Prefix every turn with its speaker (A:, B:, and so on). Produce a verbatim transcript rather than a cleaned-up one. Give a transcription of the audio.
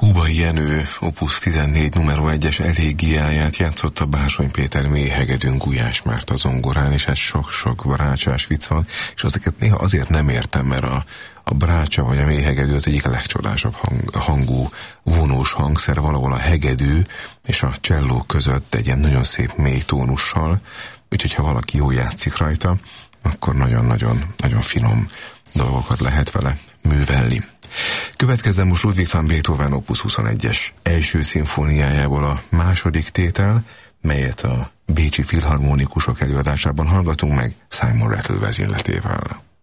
A: Hubai Jenő Opus tizennégy numero egyes elégiáját játszotta Bársony Péter mélyhegedűn Gulyás Márta zongorán, és hát sok-sok brácsás vicc van, és azokat néha azért nem értem, mert a, a brácsa vagy a mélyhegedű az egyik a legcsodásabb hang, hangú vonós hangszer, valahol a hegedű és a cselló között egy ilyen nagyon szép mély tónussal, úgyhogy ha valaki jól játszik rajta, akkor nagyon-nagyon nagyon finom dolgokat lehet vele művelni. Következzen most Ludwig van Beethoven Opus huszonegyes első szimfóniájából a második tétel, melyet a bécsi filharmonikusok előadásában hallgatunk meg Simon Rattle vezényletével.